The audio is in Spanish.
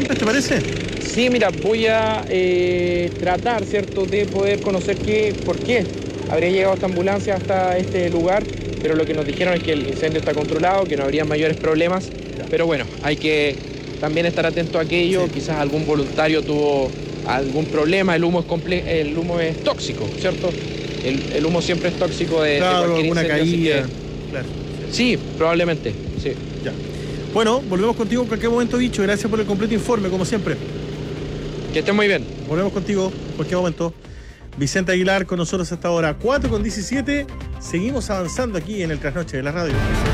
antecedentes, ¿te parece? Sí, mira, voy a tratar, ¿cierto?, de poder conocer por qué habría llegado esta ambulancia hasta este lugar, pero lo que nos dijeron es que el incendio está controlado, que no habría mayores problemas, pero bueno, hay que también estar atento a aquello, quizás algún voluntario tuvo algún problema, el humo es tóxico, ¿cierto? El humo siempre es tóxico de cualquier alguna incendio, caída. Claro. Sí, probablemente, sí. Ya. Bueno, volvemos contigo en cualquier momento, bicho. Gracias por el completo informe, como siempre. Que estén muy bien. Volvemos contigo en cualquier momento. Vicente Aguilar con nosotros hasta ahora, 4:17. Seguimos avanzando aquí en el Trasnoche de la Radio.